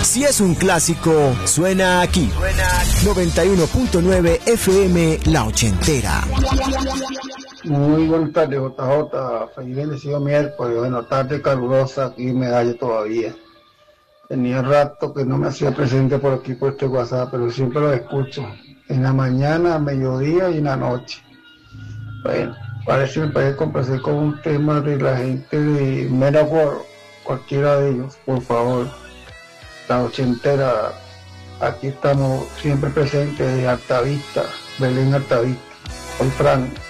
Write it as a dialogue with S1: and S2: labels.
S1: Si es un clásico, suena aquí. 91.9 FM La Ochentera.
S2: Muy buenas tardes, JJ. Feliz bendecido miércoles. Bueno, tarde calurosa aquí en Medallo todavía. Tenía rato que no me hacía presente por aquí por este WhatsApp, pero siempre lo escucho. En la mañana, a mediodía y en la noche. Bueno, parece que me puede complacer con un tema de la gente de Menagua, cualquiera de ellos, por favor. La Ochentera, aquí estamos siempre presentes de Altavista, Belén Altavista. Soy Fran.